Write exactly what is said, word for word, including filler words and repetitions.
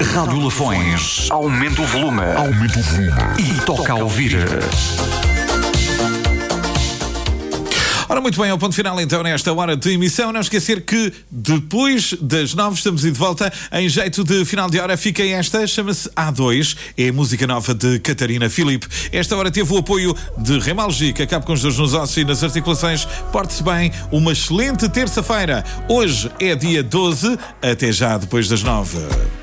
Rádio Lafões. Aumenta o volume. Aumenta o volume. E toca a ouvir. Ora, muito bem, ao ponto final então nesta hora de emissão. Não esquecer que depois das nove estamos de volta. Em jeito de final de hora fica esta, chama-se A dois, é a música nova de Catarina Filipe. Esta hora teve o apoio de Remalgi, que acaba com os dores nos ossos e nas articulações. Porte-se bem, uma excelente terça-feira. Hoje é dia doze, até já depois das nove.